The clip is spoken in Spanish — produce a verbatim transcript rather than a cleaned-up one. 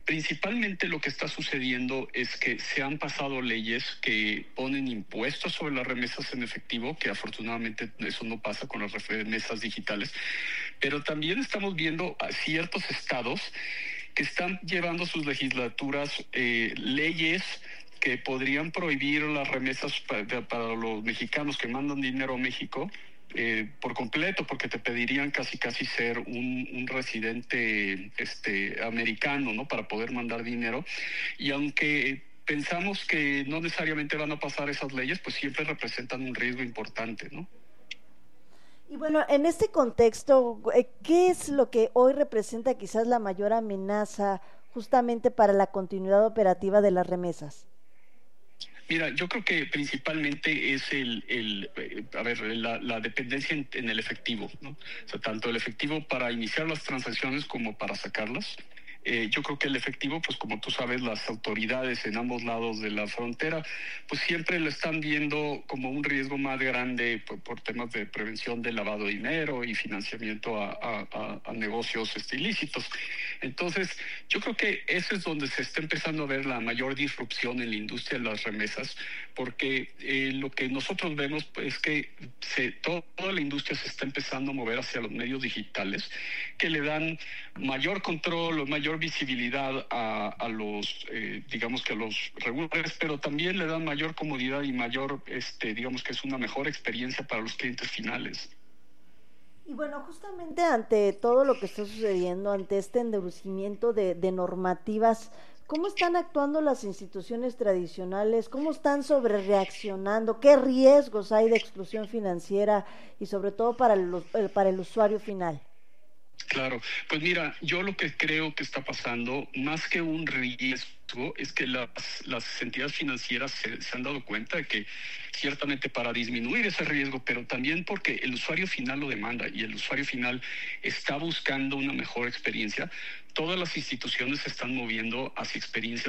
Principalmente lo que está sucediendo es que se han pasado leyes que ponen impuestos sobre las remesas en efectivo, que afortunadamente eso no pasa con las remesas digitales, pero también estamos viendo a ciertos estados que están llevando sus legislaturas eh, leyes que podrían prohibir las remesas para, para los mexicanos que mandan dinero a México eh, por completo, porque te pedirían casi casi ser un, un residente este, americano, ¿no? Para poder mandar dinero. Y aunque pensamos que no necesariamente van a pasar esas leyes, pues siempre representan un riesgo importante, ¿no? Y bueno, en este contexto, eh, ¿qué es lo que hoy representa quizás la mayor amenaza justamente para la continuidad operativa de las remesas? Mira, yo creo que principalmente es el, el eh, a ver, la, la dependencia en, en el efectivo, ¿no? O sea, tanto el efectivo para iniciar las transacciones como para sacarlas. Eh, yo creo que el efectivo, pues como tú sabes, las autoridades en ambos lados de la frontera, pues siempre lo están viendo como un riesgo más grande por, por temas de prevención de lavado de dinero y financiamiento a, a, a negocios este, ilícitos. Entonces, yo creo que eso es donde se está empezando a ver la mayor disrupción en la industria de las remesas, porque eh, lo que nosotros vemos pues, es que se, todo, toda la industria se está empezando a mover hacia los medios digitales, que le dan mayor control o mayor visibilidad a, a los, eh, digamos que a los reguladores, pero también le dan mayor comodidad y mayor, este, digamos que es una mejor experiencia para los clientes finales. Y bueno, justamente ante todo lo que está sucediendo, ante este endurecimiento de, de normativas, ¿cómo están actuando las instituciones tradicionales? ¿Cómo están sobre reaccionando? ¿Qué riesgos hay de exclusión financiera y sobre todo para el, para el usuario final? Claro, pues mira, yo lo que creo que está pasando, más que un riesgo, es que las, las entidades financieras se, se han dado cuenta de que ciertamente para disminuir ese riesgo, pero también porque el usuario final lo demanda y el usuario final está buscando una mejor experiencia, todas las instituciones se están moviendo hacia experiencias